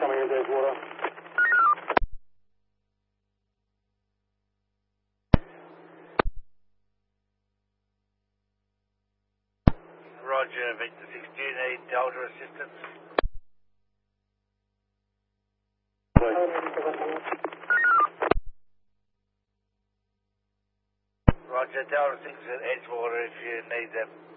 coming into Edgewater. Roger, Victor 6, do you need Delta assistance? Roger, Delta 6 at Edgewater if you need them.